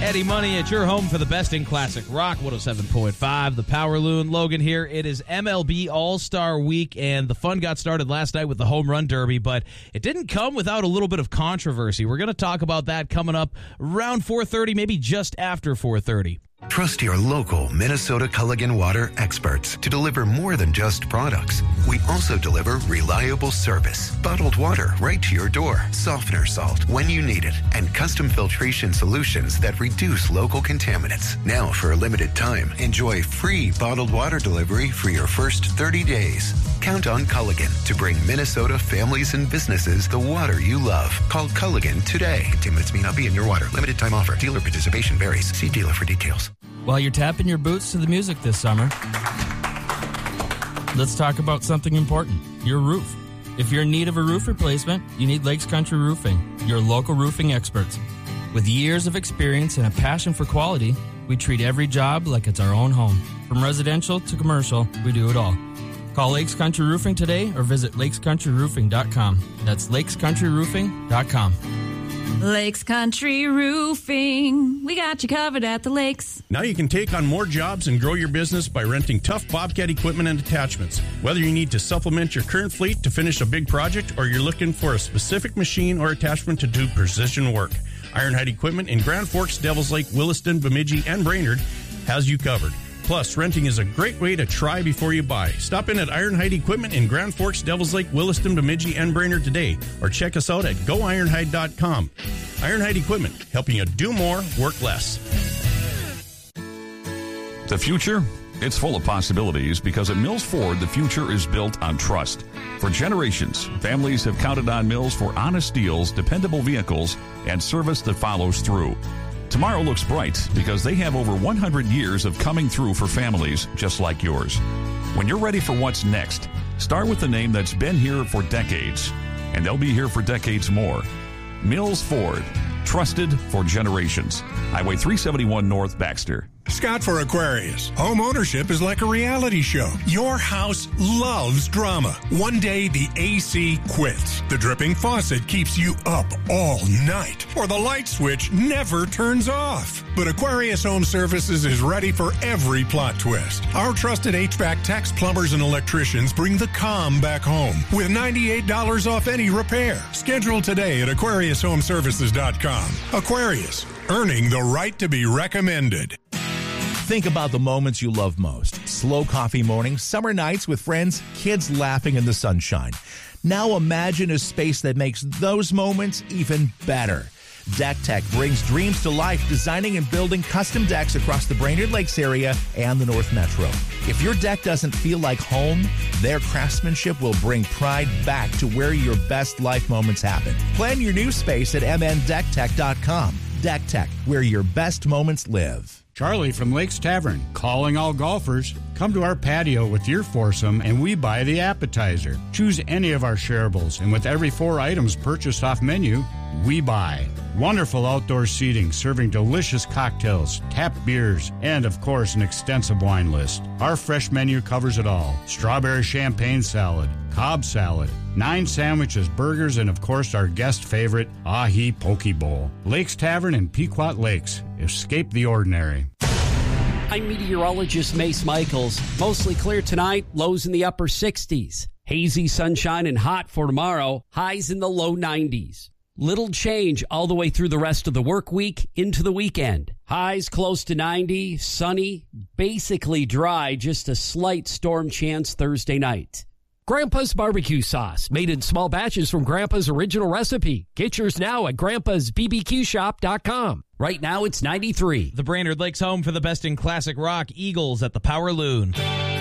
Eddie Money at your home for the best in classic rock, 107.5, the Power Loon. Logan here. It is MLB All-Star Week, and the fun got started last night with the Home Run Derby, but it didn't come without a little bit of controversy. We're going to talk about that coming up around 4:30, maybe just after 4:30. Trust your local Minnesota Culligan Water experts to deliver more than just products. We also deliver reliable service, bottled water right to your door, softener salt when you need it, and custom filtration solutions that reduce local contaminants. Now, for a limited time, enjoy free bottled water delivery for your first 30 days. Count on Culligan to bring Minnesota families and businesses the water you love. Call Culligan today. Contaminants may not be in your water. Limited time offer. Dealer participation varies. See dealer for details. While you're tapping your boots to the music this summer, let's talk about something important, your roof. If you're in need of a roof replacement, you need Lakes Country Roofing, your local roofing experts. With years of experience and a passion for quality, we treat every job like it's our own home. From residential to commercial, we do it all. Call Lakes Country Roofing today or visit lakescountryroofing.com. That's lakescountryroofing.com. Lakes Country Roofing. We got you covered at the lakes. Now you can take on more jobs and grow your business by renting Tough Bobcat equipment and attachments. Whether you need to supplement your current fleet to finish a big project or you're looking for a specific machine or attachment to do precision work, Ironhide Equipment in Grand Forks, Devils Lake, Williston, Bemidji, and Brainerd has you covered. Plus, renting is a great way to try before you buy. Stop in at Ironhide Equipment in Grand Forks, Devils Lake, Williston, Bemidji, and Brainerd today, or check us out at goironhide.com. Ironhide Equipment, helping you do more, work less. The future? It's full of possibilities because at Mills Ford, the future is built on trust. For generations, families have counted on Mills for honest deals, dependable vehicles, and service that follows through. Tomorrow looks bright because they have over 100 years of coming through for families just like yours. When you're ready for what's next, start with the name that's been here for decades, and they'll be here for decades more. Mills Ford, trusted for generations. Highway 371 North, Baxter. Scott for Aquarius. Home ownership is like a reality show. Your house loves drama. One day the AC quits. The dripping faucet keeps you up all night. Or the light switch never turns off. But Aquarius Home Services is ready for every plot twist. Our trusted HVAC techs, plumbers, and electricians bring the calm back home with $98 off any repair. Schedule today at AquariusHomeservices.com. Aquarius, earning the right to be recommended. Think about the moments you love most. Slow coffee mornings, summer nights with friends, kids laughing in the sunshine. Now imagine a space that makes those moments even better. Deck Tech brings dreams to life, designing and building custom decks across the Brainerd Lakes area and the North Metro. If your deck doesn't feel like home, their craftsmanship will bring pride back to where your best life moments happen. Plan your new space at mndecktech.com. Deck Tech, where your best moments live. Charlie from Lakes Tavern, calling all golfers. Come to our patio with your foursome and we buy the appetizer. Choose any of our shareables, and with every 4 items purchased off menu, we buy. Wonderful outdoor seating, serving delicious cocktails, tapped beers, and of course an extensive wine list. Our fresh menu covers it all. Strawberry champagne salad, Cobb salad, 9 sandwiches, burgers, and of course our guest favorite, ahi poke bowl. Lakes Tavern in Pequot Lakes. Escape the ordinary. I'm meteorologist Mace Michaels. Mostly clear tonight, lows in the upper 60s. Hazy sunshine and hot for tomorrow, highs in the low 90s. Little change all the way through the rest of the work week into the weekend. Highs close to 90, sunny, basically dry, just a slight storm chance Thursday night. Grandpa's barbecue sauce, made in small batches from Grandpa's original recipe. Get yours now at grandpa'sbbqshop.com. Right now it's 93. The Brainerd Lakes home for the best in classic rock, Eagles at the Power Loon.